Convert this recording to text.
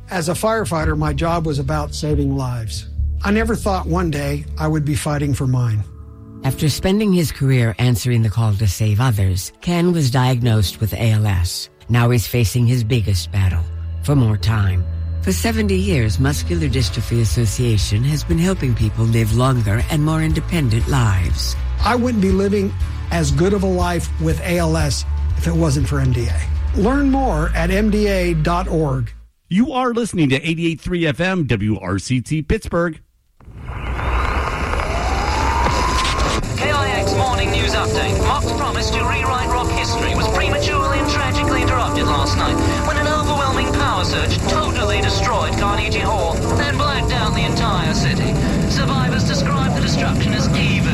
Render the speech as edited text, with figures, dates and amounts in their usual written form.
As a firefighter, my job was about saving lives. I never thought one day I would be fighting for mine. After spending his career answering the call to save others, Ken was diagnosed with ALS. Now he's facing his biggest battle, for more time. For 70 years, Muscular Dystrophy Association has been helping people live longer and more independent lives. I wouldn't be living as good of a life with ALS if it wasn't for MDA. Learn more at MDA.org. You are listening to 88.3 FM WRCT Pittsburgh. KIX Morning News Update. Mark's promise to rewrite rock history was prematurely and tragically interrupted last night when an overwhelming power surge totally destroyed Carnegie Hall and blacked out the entire city. Survivors described the destruction as evil.